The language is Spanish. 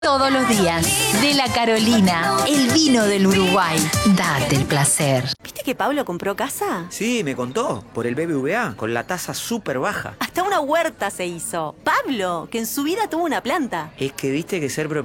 Todos los días, de la Carolina, el vino del Uruguay. Date el placer. ¿Viste que Pablo compró casa? Sí, me contó, por el BBVA, con la tasa súper baja. Hasta una huerta se hizo. Pablo, que en su vida tuvo una planta. Es que viste que ser